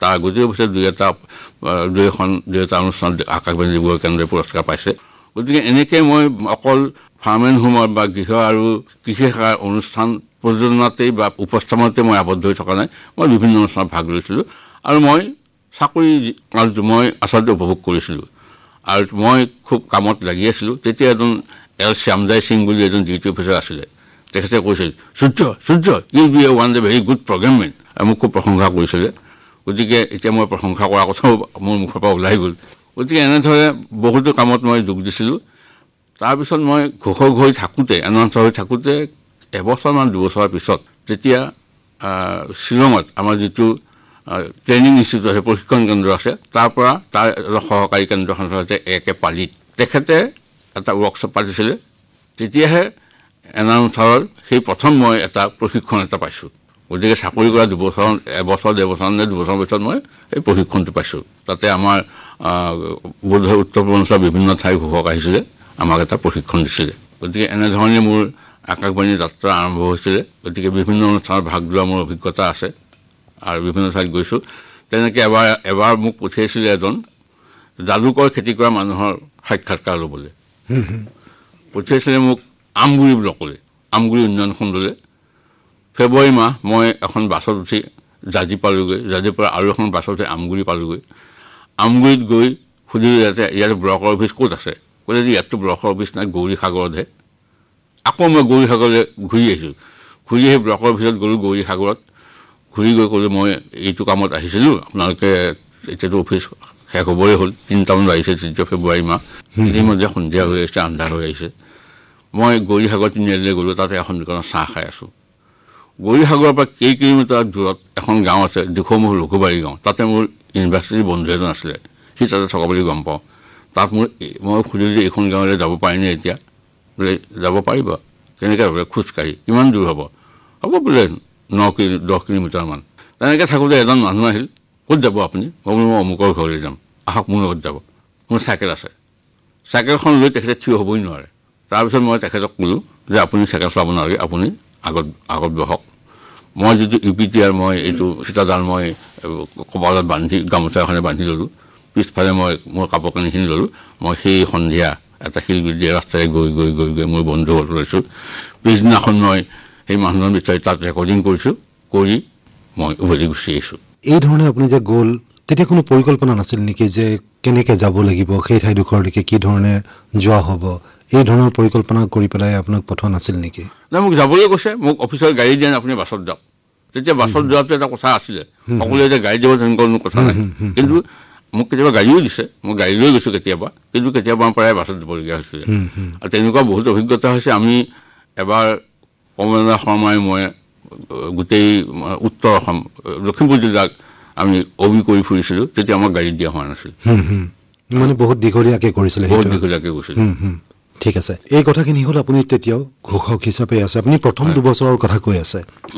তাৰ আগতেও পিছত দুই এটা অনুষ্ঠান আকাশবাণী ডিব্ৰুগড় কেন্দ্ৰই পুৰস্কাৰ পাইছে গতিকে এনেকৈ মই অকল ফাৰ্ম এণ্ড হোমৰ বা গৃহ আৰু কৃষি শাখাৰ অনুষ্ঠান প্ৰযোজনাতেই বা উপস্থাপনতে মই আবদ্ধ হৈ থকা নাই মই বিভিন্ন অনুষ্ঠানত ভাগ লৈছিলোঁ আৰু মই চাকৰি কালটো মই আচলতে উপভোগ কৰিছিলোঁ আৰু মই খুব কামত লাগি আছিলোঁ তেতিয়া এজন শ্যামজাই সিং বুলি এজন ডিউটি অফিচাৰ আছিলে তেখেতে কৈছিল সূৰ্য U B one the very good programme man মোক খুব প্ৰশংসা কৰিছিলে গতিকে এতিয়া মই প্ৰশংসা কৰাৰ কথাও মোৰ মুখৰ পৰা ওলাই গ'ল গতিকে এনেদৰে বহুতো কামত মই যোগ দিছিলোঁ তাৰপিছত মই ঘোষক হৈ থাকোঁতে এনাউন্সাৰ হৈ থাকোঁতে এবছৰমান দুবছৰৰ পিছত তেতিয়া শ্বিলঙত আমাৰ যিটো ট্ৰেইনিং ইনষ্টিটিউট আছে প্ৰশিক্ষণ কেন্দ্ৰ আছে তাৰ সহকাৰী কেন্দ্ৰখন হৈছে একে পালিত তেখেতে এটা ৱৰ্কশ্বপ পাতিছিলে তেতিয়াহে এনাউন্সাৰৰ সেই প্ৰথম মই এটা প্ৰশিক্ষণ এটা পাইছোঁ গতিকে চাকৰি কৰা এবছৰ নে দুবছৰৰ পিছত মই এই প্ৰশিক্ষণটো পাইছোঁ তাতে আমাৰ বোধহয় উত্তৰ পূৰ্বাঞ্চলৰ বিভিন্ন ঠাইৰ ঘোষক আহিছিলে আমাক এটা প্ৰশিক্ষণ দিছিলে গতিকে এনেধৰণে মোৰ আকাশবাণীৰ যাত্ৰা আৰম্ভ হৈছিলে গতিকে বিভিন্ন অনুষ্ঠানত ভাগ লোৱা মোৰ অভিজ্ঞতা আছে আৰু বিভিন্ন ঠাইত গৈছোঁ তেনেকৈ এবাৰ মোক পঠিয়াইছিলে এজন জালুকৰ খেতি কৰা মানুহৰ সাক্ষাৎকাৰ ল'বলৈ পঠিয়াইছিলে মোক আমগুৰি ব্লকলৈ আমগুৰি উন্নয়ন খণ্ডলৈ ফেব্ৰুৱাৰী মাহ মই এখন বাছত উঠি জাজি পালোঁগৈ জাজিৰ পৰা আৰু এখন বাছত উঠি আমগুৰি পালোঁগৈ আমগুৰিত গৈ সুধিলোঁ ইয়াতে ব্লকৰ অফিচ ক'ত আছে ক'লে যে ইয়াততো ব্লকৰ অফিচ নাই গৌৰীসাগৰতহে আকৌ মই গৌৰীসাগৰলৈ ঘূৰি আহিছোঁ ঘূৰি আহি ব্লকৰ অফিচত গ'লোঁ গৌৰীসাগৰত ঘূৰি গৈ ক'লোঁ মই এইটো কামত আহিছিলোঁ আপোনালোকে এতিয়াতো অফিচ শেষ হ'বই হ'ল 3টামান বাজিছে 3 ফেব্ৰুৱাৰী মাহ ইতিমধ্যে সন্ধিয়া হৈ আহিছে আন্ধাৰ হৈ আহিছে মই গৌৰীসাগৰ তিনিআলিলৈ গ'লোঁ তাতে এখন দোকানত চাহ খাই আছোঁ গৌৰীসাগৰৰ পৰা কেই কিলোমিটাৰ দূৰত এখন গাঁও আছে দিখৌমুখ লঘুবাৰী গাঁও তাতে মোৰ ইউনিভাৰ্চিটিৰ বন্ধু এজন আছিলে সি তাতে থকা বুলি গম পাওঁ তাত মই সুধিলোঁ যে এইখন গাঁৱলৈ যাব পাৰিনে এতিয়া বোলে যাব পাৰিব কেনেকৈ হ'ব খোজকাঢ়ি কিমান দূৰ হ'ব বোলে 10 কিলোমিটাৰমান তেনেকৈ থাকোঁতে এজন মানুহ আহিল ক'ত যাব আপুনি মই বোলো মই অমুকৰ ঘৰলৈ যাম আহক মোৰ লগত যাব মোৰ চাইকেল আছে চাইকেলখন লৈ তেখেতে থিয় হ'বই নোৱাৰে তাৰপিছত মই তেখেতক ক'লোঁ যে আপুনি চাইকেল চলাব নালাগে আপুনি আগত বহক মই যিটো UPTR মই এইটো সীতাদাল মই কপালত বান্ধি গামোচা এখনে বান্ধি ল'লোঁ পিছফালে মই মোৰ কাপোৰ কানিখিনি ল'লোঁ মই সেই সন্ধিয়া এটা শিলগুটি ৰাস্তাৰে গৈ মোৰ বন্ধু ঘৰত লৈছোঁ পিছদিনাখন মই সেই মানুহজন বিচাৰি তাত ৰেকৰ্ডিং কৰিছোঁ কৰি মই উভতি গুচি আহিছোঁ এই ধৰণে আপুনি যে গ'ল তেতিয়া কোনো পৰিকল্পনা নাছিল নেকি যে কেনেকৈ যাব লাগিব সেই ঠাইডোখৰলৈকে কি ধৰণে যোৱা হ'ব এই ধৰণৰ পৰিকল্পনা কৰি পেলাই আপোনাক পঠোৱা নাছিল নেকি নাই মোক যাবলৈ কৈছে মোক অফিচৰ গাড়ী দিয়ে আপুনি বাছত যাওক তেতিয়া বাছত যোৱাটো এটা কথা আছিলে সকলোৱে যে গাড়ী দিব তেনেকুৱা কোনো কথা নাই কিন্তু মোক কেতিয়াবা গাড়ীও দিছে মই গাড়ী লৈ গৈছোঁ কিন্তু কেতিয়াবা প্ৰায় বাছত দিবলগীয়া হৈছিলে আৰু তেনেকুৱা বহুত অভিজ্ঞতা হৈছে আমি এবাৰ কমলেন্দ্ৰ শৰ্মাই মই গোটেই উত্তৰ অসম লখিমপুৰ জিলাক আমি কৰি ফুৰিছিলোঁ তেতিয়া আমাক গাড়ী দিয়া হোৱা নাছিল মানে বহুত দীঘলীয়াকৈ কৰিছিলে গৈছিল ঠিক আছে এই কথাখিনি হ'ল আপুনি তেতিয়াও ঘোষক হিচাপে আছে আপুনি প্ৰথম 2 বছৰৰ কথা কৈ আছে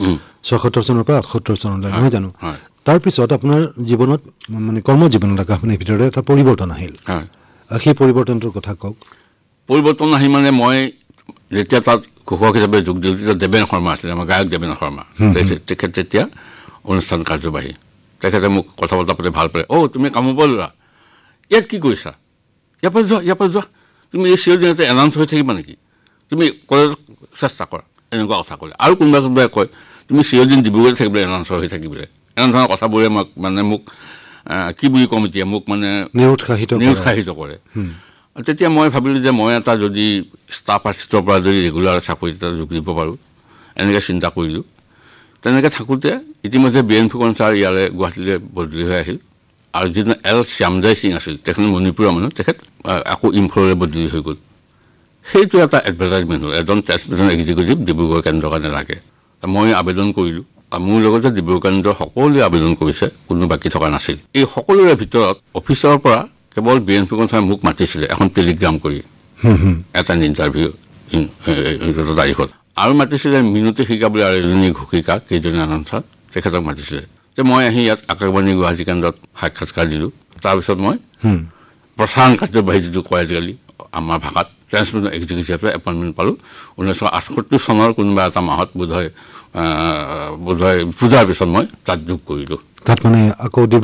৭৬ চনৰ পৰা ৭৮ চনলৈ নহয় জানো তাৰপিছত আপোনাৰ জীৱনত মানে কৰ্মজীৱনত আকাশবাণীৰ ভিতৰতে এটা পৰিৱৰ্তন আহিল সেই পৰিৱৰ্তনটোৰ কথা কওক পৰিৱৰ্তন আহি মানে মই যেতিয়া তাত ঘোষক হিচাপে যোগ দিলোঁ তেতিয়া দেৱেন শৰ্মা আছিলে আমাৰ গায়ক দেৱেন শৰ্মা তেখেত তেতিয়া অনুষ্ঠান কাৰ্যবাহী তেখেতে মোক কথা বতৰা পাতি ভাল পালে তুমি কামৰ পৰা লোৱা ইয়াত কি কৰিছা ইয়াৰ পৰা যোৱা তুমি এই চিৰদিনতে এনাউন্স হৈ থাকিবা নেকি তুমি কলেজত চেষ্টা কৰা এনেকুৱা কথা ক'লে আৰু কোনোবাই কয় তুমি চিৰদিন ডিব্ৰুগড়ত থাকিবলৈ এনাউন্সাৰ হৈ থাকিবলৈ এনেধৰণৰ কথাবোৰে মোক কি বুলি ক'ম এতিয়া মোক মানে নিৰুৎসাহিত কৰে তেতিয়া মই ভাবিলোঁ যে মই এটা যদি ষ্টাফ আৰ্টিষ্টৰ পৰা যদি ৰেগুলাৰ চাকৰি এটা যোগ দিব পাৰোঁ এনেকৈ চিন্তা কৰিলোঁ তেনেকৈ থাকোঁতে ইতিমধ্যে বীৰেন ফুকন ছাৰ ইয়ালৈ গুৱাহাটীলৈ বদলি হৈ আহিল আৰু যিজন শ্যামজাই সিং আছিল তেখেত মণিপুৰৰ মানুহ তেখেত আকৌ ইম্ফললৈ বদলি হৈ গ'ল সেইটো এটা এডভাৰটাইজমেণ্ট হ'ল এজন ট্ৰেন্সমিশ্যন এক্সিকিউটিভ ডিব্ৰুগড় কেন্দ্ৰৰ কাৰণে লাগে মই আবেদন কৰিলোঁ মোৰ লগতে ডিব্ৰুগড় কেন্দ্ৰৰ সকলোৱে আবেদন কৰিছে কোনো বাকী থকা নাছিল এই সকলোৰে ভিতৰত অফিচৰ পৰা কেৱল বীৰেন ফুকন ছাৰে মোক মাতিছিলে এখন টেলিগ্ৰাম কৰি এটা ইণ্টাৰভিউ তাৰিখত আৰু মাতিছিলে মিনতি শিকাবলৈ আৰু এজনী ঘোষিকা কেইজনী আনন্দ তেখেতক মাতিছিলে যে মই আহি ইয়াত আকাশবাণী গুৱাহাটী কেন্দ্ৰত সাক্ষাৎকাৰ দিলোঁ তাৰপিছত মই প্ৰচাৰণ কাৰ্যবাহী যিটো কয় আজিকালি আমাৰ ভাষাত ট্ৰেন্সমিশ্যন এক্সিকিউটিভ এপইণ্টমেণ্ট পালোঁ 1968 চনৰ কোনোবা এটা মাহত বোধহয় পূজাৰ পিছত মই তাত যোগ কৰিলোঁ তাত মানে আকৌ